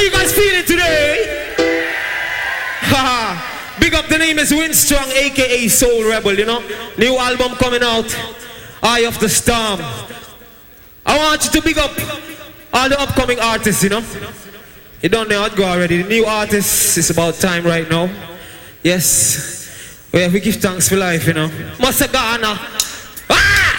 you guys feeling today? Haha. Big up, the name is Winstrong, aka Soul Rebel, you know. New album coming out, Eye of the Storm. I want you to big up all the upcoming artists, you know. You don't know how to go already. The new artists, it's about time right now. Yes. We give thanks for life, you know. Masagana.